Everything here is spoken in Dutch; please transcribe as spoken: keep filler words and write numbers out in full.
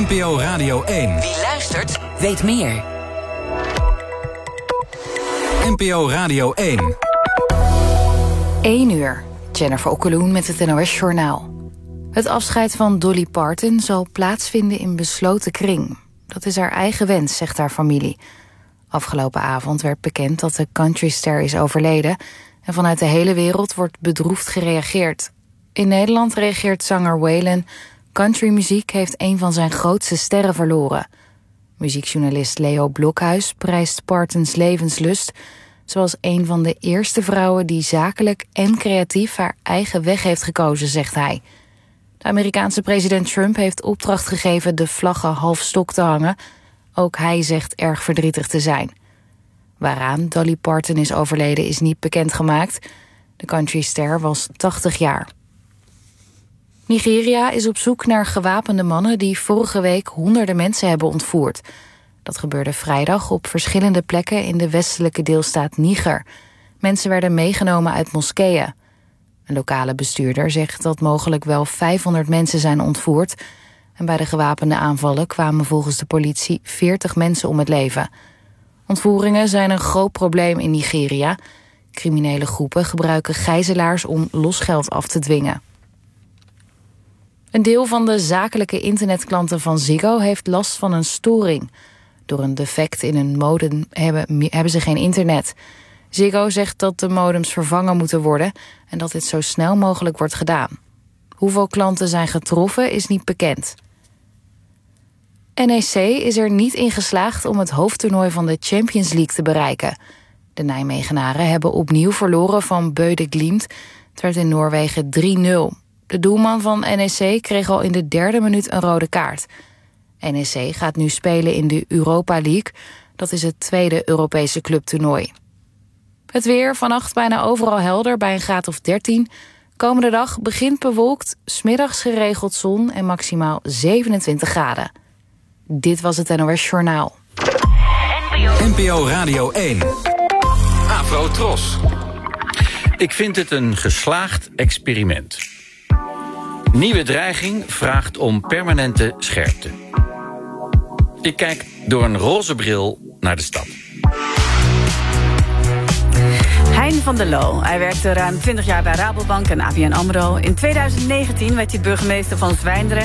N P O Radio één. Wie luistert, weet meer. N P O Radio één. één uur. Jennifer Okkeloen met het N O S-journaal. Het afscheid van Dolly Parton zal plaatsvinden in besloten kring. Dat is haar eigen wens, zegt haar familie. Afgelopen avond werd bekend dat de countryster is overleden. En vanuit de hele wereld wordt bedroefd gereageerd. In Nederland reageert zanger Waylon. Countrymuziek heeft een van zijn grootste sterren verloren. Muziekjournalist Leo Blokhuis prijst Partons levenslust, zoals een van de eerste vrouwen die zakelijk en creatief haar eigen weg heeft gekozen, zegt hij. De Amerikaanse president Trump heeft opdracht gegeven de vlaggen half stok te hangen. Ook hij zegt erg verdrietig te zijn. Waaraan Dolly Parton is overleden is niet bekendgemaakt. De countryster was tachtig jaar. Nigeria is op zoek naar gewapende mannen die vorige week honderden mensen hebben ontvoerd. Dat gebeurde vrijdag op verschillende plekken in de westelijke deelstaat Niger. Mensen werden meegenomen uit moskeeën. Een lokale bestuurder zegt dat mogelijk wel vijfhonderd mensen zijn ontvoerd. En bij de gewapende aanvallen kwamen volgens de politie veertig mensen om het leven. Ontvoeringen zijn een groot probleem in Nigeria. Criminele groepen gebruiken gijzelaars om losgeld af te dwingen. Een deel van de zakelijke internetklanten van Ziggo heeft last van een storing. Door een defect in een modem hebben, hebben ze geen internet. Ziggo zegt dat de modems vervangen moeten worden en dat dit zo snel mogelijk wordt gedaan. Hoeveel klanten zijn getroffen is niet bekend. N E C is er niet in geslaagd om het hoofdtoernooi van de Champions League te bereiken. De Nijmegenaren hebben opnieuw verloren van Bøde Glimt. Het werd in Noorwegen drie nul. De doelman van N E C kreeg al in de derde minuut een rode kaart. N E C gaat nu spelen in de Europa League. Dat is het tweede Europese clubtoernooi. Het weer, vannacht bijna overal helder bij een graad of dertien. Komende dag begint bewolkt, 's middags geregeld zon en maximaal zevenentwintig graden. Dit was het N O S Journaal. N P O Radio één. Afro Tros. Ik vind het een geslaagd experiment. Nieuwe dreiging vraagt om permanente scherpte. Ik kijk door een roze bril naar de stad. Hein van der Loo. Hij werkte ruim twintig jaar bij Rabobank en A B N AMRO. In tweeduizend negentien werd hij burgemeester van Zwijndrecht.